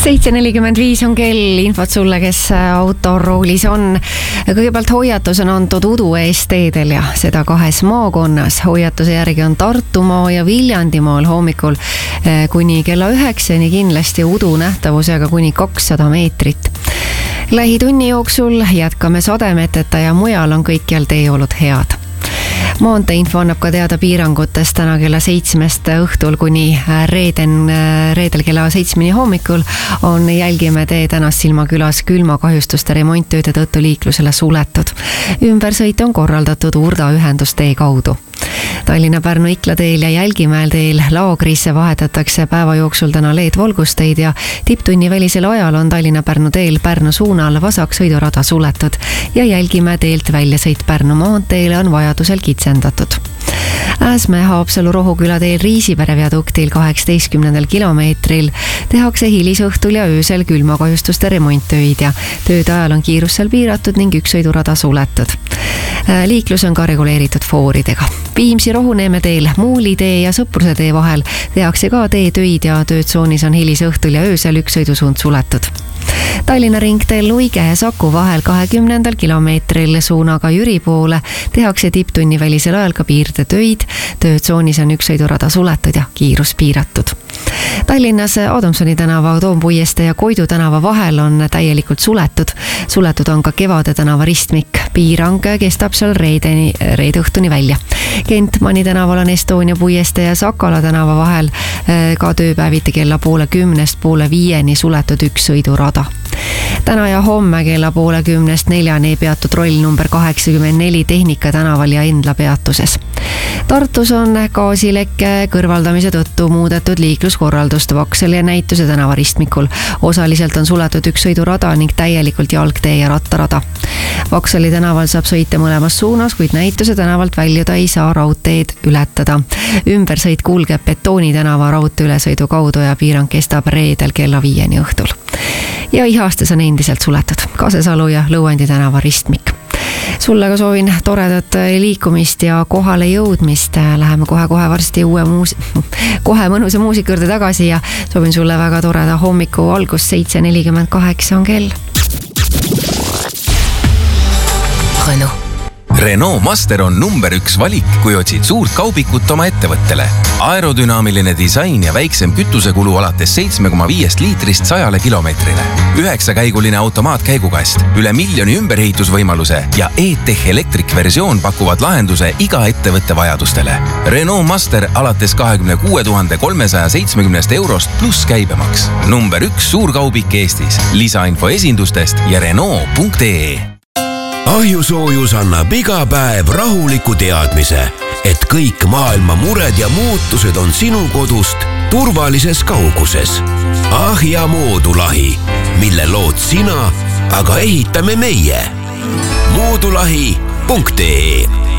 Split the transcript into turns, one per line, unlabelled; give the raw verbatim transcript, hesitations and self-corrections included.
seitse nelikümmend viis on kell, infot sulle, kes autoroolis on. Kõigepealt hoiatus on antud udu eest teedel ja seda kahes maakonnas. Hoiatuse järgi on Tartumaa ja Viljandimaal hommikul kuni kella üheksani kindlasti udu nähtavusega kuni kakssada meetrit. Lähitunni jooksul jätkame sademeteta ja mujal on kõikjal teeolud head. Maanteeinfo annab ka teada piirangutest täna kella seitsmest õhtul kuni reeden, reedel kella seitsmeni hommikul on Jälgime tee tänast Silmakülas külmakahjustuste remonttööde tõttu liiklusele suletud. Ümbersõit on korraldatud Urda ühendustee kaudu. Tallinna-Pärnu-Ikla teel ja Jälgimäel teel Laagrisse vahetatakse päeva jooksul täna leedvolgusteid ja tipptunni välisel ajal on Tallinna-Pärnu teel Pärnu suunal vasak sõidurada suletud ja Jälgimäe teelt väljasõit Pärnu maanteele on vajadusel kitsendatud. Ääsmäe Haapsalu Rohuküla teel Riisipere viaduktil kaheksateistkümnendal kilomeetril tehakse hilisõhtul ja öösel külmakahjustuste remonttöid ja tööde ajal on kiirus seal piiratud ning üks sõidurada suletud. Liiklus on ka reguleeritud fooridega. Viimsi Rohuneeme teel Muuli tee ja Sõpruse tee vahel tehakse ka teetöid ja töötsoonis on hilisõhtul ja öösel üks sõidusuund suletud. Tallinna ringteel Luige ja Saku vahel kahekümnendal kilomeetril suunaga Jüri poole tehakse tipptunni välisel ajal ka piirdetöid. Töötsoonis on üks sõidurada suletud ja kiirus piiratud. Tallinnas Adamsoni tänava, Toompuieste ja Koidu tänava vahel on täielikult suletud. Suletud on ka Kevade tänava ristmik. Piirang kestab seal reedeni, reede õhtuni välja. Kentmani tänaval on Estonia puieste ja Sakala tänava vahel ka tööpäeviti kella poole kümnest poole viieni suletud üks sõidurada. Täna ja homme kella poole kümnest neljani peatud roll number kaheksakümmend neli Tehnika tänaval ja Endla peatuses. Tartus on gaasilekke kõrvaldamise tõttu muudetud liikluskorraldust Vaksali ja Näituse tänava ristmikul. Osaliselt on suletud üks sõidurada ning täielikult jalgtee ja rattarada. Vaksali tänaval saab sõita mõlemas suunas, kuid Näituse tänavalt väljuda ei saa raudteed ületada. Ümbersõit kulgeb Betooni tänava raudtee ülesõidu kaudu ja piirang kestab reedel kella viieni õhtul. Ja Ihastes on endiselt suletud Kasesalu ja Lõuendi tänava ristmik. Sulle ka soovin toredat liikumist ja kohale jõudmist. Läheme kohe-kohe varsti uue muus... kohe mõnusa muusika juurde tagasi ja soovin sulle väga toreda hommiku algus. seitse nelikümmend kaheksa on kell.
Renault. Renault Master on number üks valik, kui otsid suurt kaubikut oma ettevõttele. Aerodünaamiline disain ja väiksem kütusekulu alates seitse koma viis liitrist sajale kilomeetrile. Üheksakäiguline automaatkäigukast, üle miljoni ümberehitusvõimaluse ja E-Tech Electric versioon pakuvad lahenduse iga ettevõtte vajadustele. Renault Master alates kahekümne kuue tuhande kolmesaja seitsmekümnest eurost pluss käibemaks. Number üks suurkaubik Eestis. Lisainfo esindustest ja Renault punkt ee.
Ahjusoojus annab iga päev rahuliku teadmise, et kõik maailma mured ja muutused on sinu kodust turvalises kauguses. Ahja moodulahi, mille lood sina, aga ehitame meie. moodulahi punkt ee